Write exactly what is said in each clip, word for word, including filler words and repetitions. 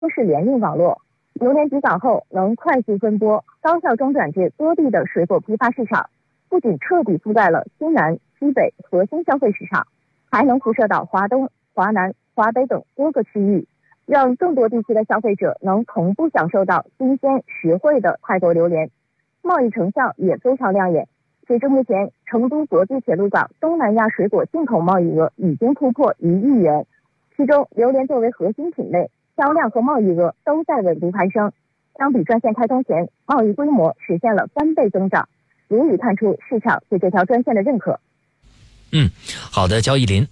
市联运网络。榴莲植港后能快速分拨，高效中转至多地的水果批发市场，不仅彻底覆盖了西南、西北核心消费市场，还能辐射到华东、华南、华北等多个区域，让更多地区的消费者能同步享受到新鲜实惠的泰国榴莲，贸易成效也非常亮眼。截至目前，成都国际铁路港东南亚水果进口贸易额已经突破一亿元，其中榴莲作为核心品类，销量和贸易额都在稳步攀升，相比专线开通前，贸易规模实现了翻倍增长，足以看出市场对这条专线的认可。 嗯，好的，焦艺林。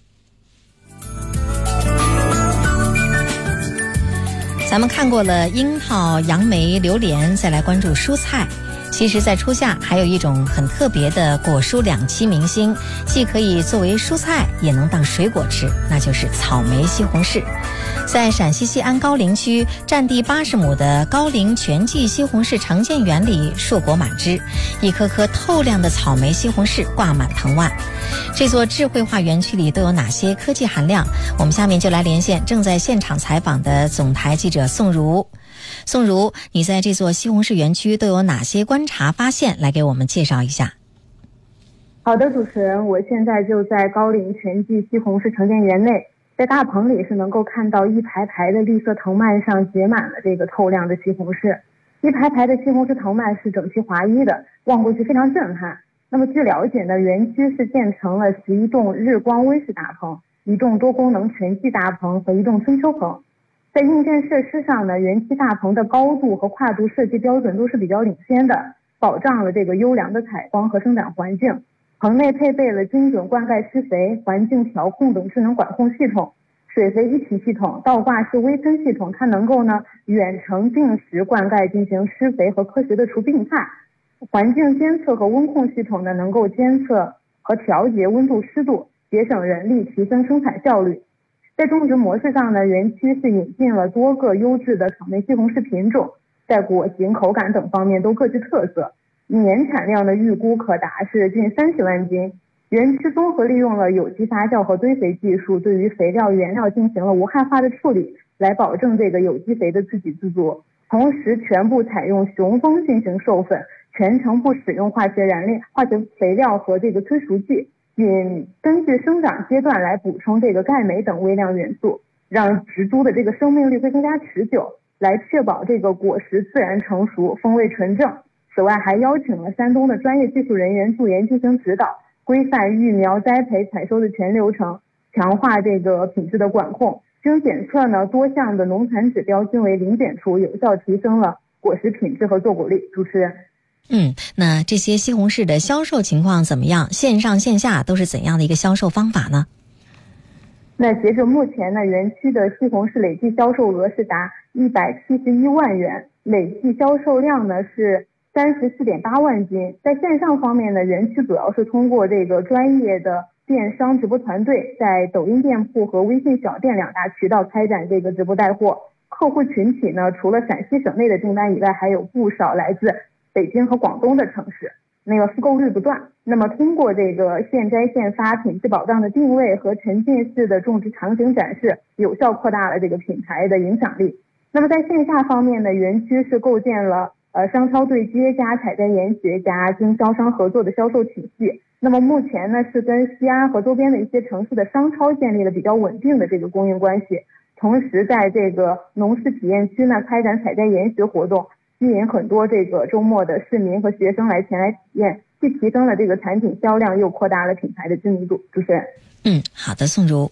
咱们看过了樱桃、杨梅、榴莲，再来关注蔬菜。其实在初夏还有一种很特别的果蔬两栖明星，既可以作为蔬菜也能当水果吃，那就是草莓西红柿。在陕西西安高陵区占地八十亩的高陵全季西红柿城建园里硕果满枝，一颗颗透亮的草莓西红柿挂满藤蔓。这座智慧化园区里都有哪些科技含量？我们下面就来连线正在现场采访的总台记者宋如。宋如，你在这座西红柿园区都有哪些观察发现？来给我们介绍一下。 好的，主持人，我现在就在高陵全季西红柿城建园内，在大棚里是能够看到一排排的绿色藤蔓上结满了这个透亮的西红柿，一排排的西红柿藤蔓是整齐划一的，望过去非常震撼。那么据了解呢，园区是建成了十一栋日光温室大棚、一栋多功能全季大棚和一栋春秋棚。在硬件设施上呢，园区大棚的高度和跨度设计标准都是比较领先的，保障了这个优良的采光和生长环境。棚内配备了精准灌溉施肥、环境调控等智能管控系统，水肥一体系统、倒挂式微喷系统，它能够呢远程定时灌溉进行施肥和科学的除病害。环境监测和温控系统呢能够监测和调节温度湿度，节省人力，提升生产效率。在种植模式上呢，园区是引进了多个优质的草莓西红柿品种，在果型、口感等方面都各具特色，年产量的预估可达是近三十万斤。园区综合利用了有机发酵和堆肥技术，对于肥料原料进行了无害化的处理，来保证这个有机肥的自给自足。同时全部采用雄蜂进行授粉，全程不使用化学燃料、化学肥料和这个催熟剂，并根据生长阶段来补充这个钙镁等微量元素，让植株的这个生命力会更加持久，来确保这个果实自然成熟、风味纯正。此外，还邀请了山东的专业技术人员驻园进行指导，规范育苗、栽培、采收的全流程，强化这个品质的管控。经检测呢，多项的农残指标均为零检出，有效提升了果实品质和坐果率。主持人。 嗯，那这些西红柿的销售情况怎么样？线上线下都是怎样的一个销售方法呢？ 那截至目前呢，园区的西红柿累计销售额是达一百七十一万元，累计销售量呢是三十四点八万斤。在线上方面呢，园区主要是通过这个专业的电商直播团队，在抖音店铺和微信小店两大渠道开展这个直播带货。客户群体呢，除了陕西省内的订单以外，还有不少来自北京和广东的城市，那个复购率不断。那么通过这个现摘现发、品质保障的定位和沉浸式的种植场景展示，有效扩大了这个品牌的影响力。那么在线下方面呢，园区是构建了呃商超对接加采摘研学加经销商合作的销售体系。那么目前呢，是跟西安和周边的一些城市的商超建立了比较稳定的这个供应关系。同时在这个农事体验区呢，开展采摘研学活动，吸引很多这个周末的市民和学生来前来体验，既提升了这个产品销量，又扩大了品牌的知名度。主持人。 嗯，好的，宋如。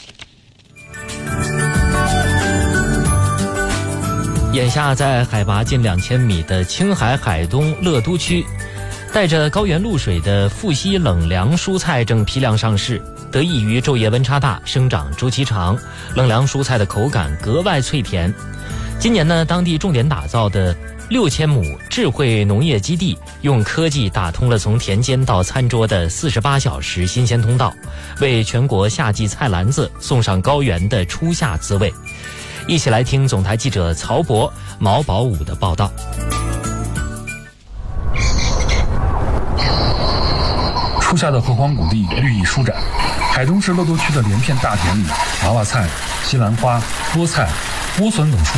眼下在海拔近两千米的青海海东乐都区，带着高原露水的富硒冷凉蔬菜正批量上市。得益于昼夜温差大、生长周期长，冷凉蔬菜的口感格外脆甜。今年呢，当地重点打造的六千亩智慧农业基地，用科技打通了从田间到餐桌的四十八小时新鲜通道，为全国夏季菜篮子送上高原的初夏滋味。一起来听总台记者曹博、毛宝武的报道。 初夏的河湟谷地绿意舒展，海东市乐都区的连片大田里，娃娃菜、西兰花、菠菜、 莴笋等蔬